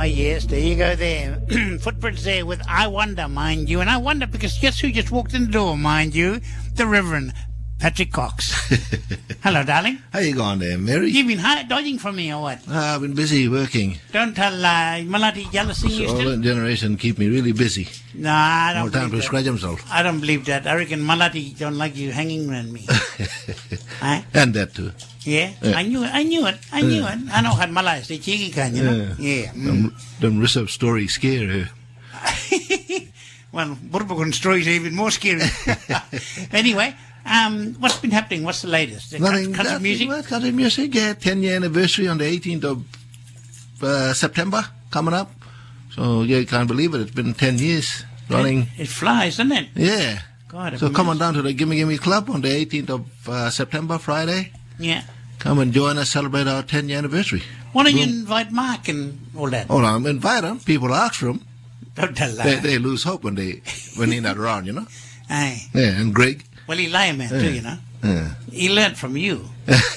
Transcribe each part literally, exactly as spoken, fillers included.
yes, there you go there. Footprints there with I Wonder, mind you. And I wonder because guess who just walked in the door, mind you? The Reverend Patrick Cox. Hello, darling. How you going there, Mary? You've been hi- dodging from me or what? Ah, I've been busy working. Don't tell uh, Malati jealousy you So all still? that generation keep me really busy. No, I don't More time to believe that. scratch himself. I don't believe that. I reckon Malati don't like you hanging around me. Huh? And that too. Yeah? Yeah. I knew it. I knew it. I knew it. I know how Malay is the cheeky kind, you know? Yeah. Mm. Them, them reserve stories scare her. Well, Burbagun stories are even more scary. Anyway, um, what's been happening? What's the latest? The Nothing. country that- music? What, country music, yeah. ten-year anniversary on the eighteenth of uh, September coming up. So, yeah, you can't believe it. It's been ten years running. It, it flies, doesn't it? Yeah. God, So it come on moves. down to the Gimme Gimme Club on the eighteenth of uh, September, Friday. Yeah. Come and join us, celebrate our ten-year anniversary. Why don't you Boom. invite Mark and all that? Hold on, invite them. People ask for them. Don't tell that. They, they lose hope when they when he's not around, you know. Aye. Yeah, and Greg. Well, he lie a man too, you know. Yeah. He learned from you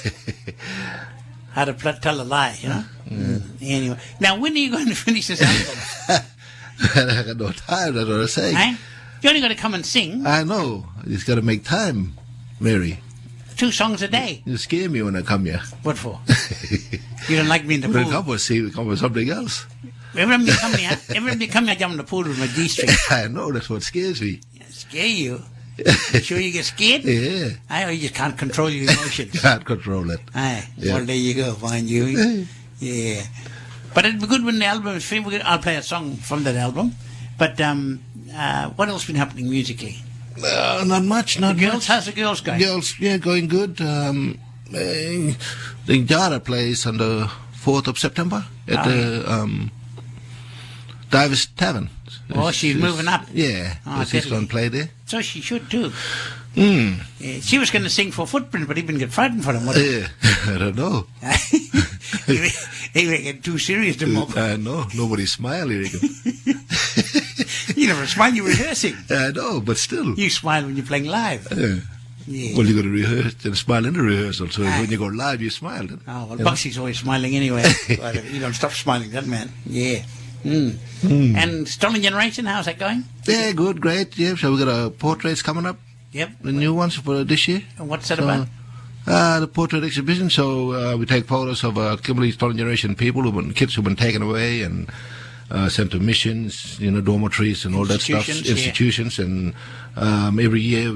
how to pl- tell a lie, you know. Mm. Anyway, now when are you going to finish this album? I got no time. That's what I'm saying. Eh? You only got to come and sing I know. You just got to make time, Mary. two songs a day. You scare me when I come here. What for? You don't like me in the When I pool. come with see, come with something else. Every time you come here, every time you come here, I jump in the pool with my G-string. I know. That's what scares me. Scare you. You sure you get scared? Yeah. I know you just can't control your emotions. Can't control it. Aye. Yeah. Well, there you go, find you. Yeah. But it'd be good when the album is finished. We'll- I'll play a song from that album. But um, uh, what else been happening musically? Uh, not much. Not The girls, much. how's the girls going? Girls, yeah, going good. Um, eh, the Jara plays on the fourth of September at Oh, the um, Divers Tavern. Oh, she's moving up. Yeah, Oh, she's deadly. going to play there. So she should too. Mm. Yeah, she was going to sing for Footprint, but he didn't get frightened for him. What? Yeah, I don't know. he, he reckon too serious to mob. I know. Nobody smiled, you reckon. You never smile, you're rehearsing. I know, but still. You smile when you're playing live. Yeah. Yeah. Well, you got to rehearse and smile in the rehearsal. So Aye. when you go live, you smile. Then. Oh, well, You know? Buxy's always smiling anyway. Well, you don't stop smiling, that man. Yeah. Mm. Mm. And Stolen Generation, how's that going? Yeah, good, great. Yeah, so we got a portraits coming up, Yep. the new ones for this year. And what's that So, about? Uh, the portrait exhibition. So uh, we take photos of uh, Kimberley Stolen Generation people, who've been, kids who've been taken away and uh, sent to missions, you know, dormitories and all that stuff, Institutions, yeah. institutions. And um, every year